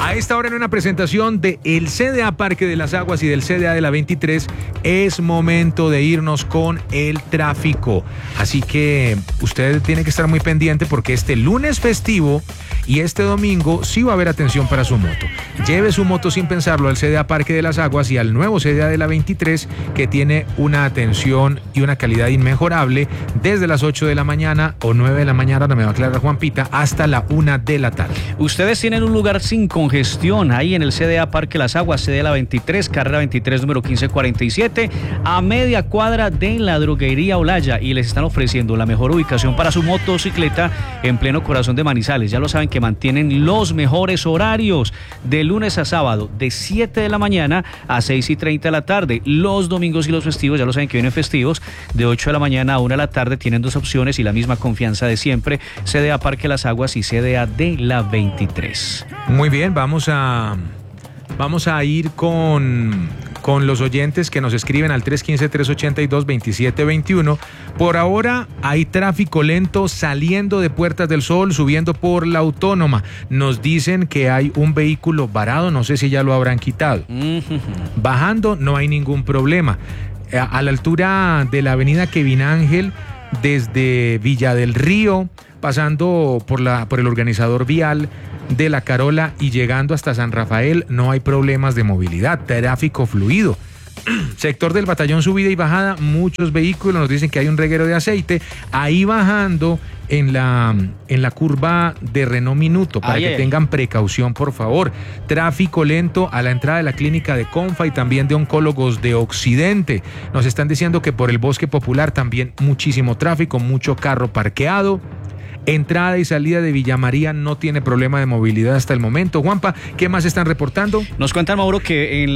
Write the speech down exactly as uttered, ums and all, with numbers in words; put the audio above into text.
A esta hora, en una presentación de el C D A Parque de las Aguas y del C D A de la veintitrés, es momento de irnos con el tráfico. Así que usted tiene que estar muy pendiente porque este lunes festivo y este domingo sí va a haber atención para su moto. Lleve su moto sin pensarlo al C D A Parque de las Aguas y al nuevo C D A de la veintitrés, que tiene una atención y una calidad inmejorable desde las ocho de la mañana o nueve de la mañana, no me va a aclarar Juan Pita, hasta la una de la tarde. Ustedes tienen un lugar sin congestión ahí en el C D A Parque Las Aguas, C D A La veintitrés, carrera veintitrés, número quince cuarenta y siete, a media cuadra de la droguería Olaya, y les están ofreciendo la mejor ubicación para su motocicleta en pleno corazón de Manizales. Ya lo saben que mantienen los mejores horarios de lunes a sábado, de siete de la mañana a seis y treinta de la tarde. Los domingos y los festivos, ya lo saben que vienen festivos, de ocho de la mañana a una de la tarde. Tienen dos opciones y la misma confianza de siempre: C D A Parque Las Aguas y C D A de la veintitrés. Muy bien, vamos a, vamos a ir con, con los oyentes que nos escriben al tres uno cinco, tres ocho dos, dos siete dos uno. Por ahora hay tráfico lento saliendo de Puertas del Sol, subiendo por la Autónoma. Nos dicen que hay un vehículo varado, no sé si ya lo habrán quitado. Bajando no hay ningún problema. A, a la altura de la avenida Kevin Ángel, desde Villa del Río, pasando por, la, por el organizador vial de La Carola y llegando hasta San Rafael, no hay problemas de movilidad, tráfico fluido. Sector del Batallón, subida y bajada, muchos vehículos, nos dicen que hay un reguero de aceite. Ahí bajando en la, en la curva de Renault Minuto, para ay, que ay. tengan precaución, por favor. Tráfico lento a la entrada de la clínica de Confa y también de Oncólogos de Occidente. Nos están diciendo que por el Bosque Popular también muchísimo tráfico, mucho carro parqueado. Entrada y salida de Villa María no tiene problema de movilidad hasta el momento. Juanpa, ¿qué más están reportando? Nos cuentan, Mauro, que en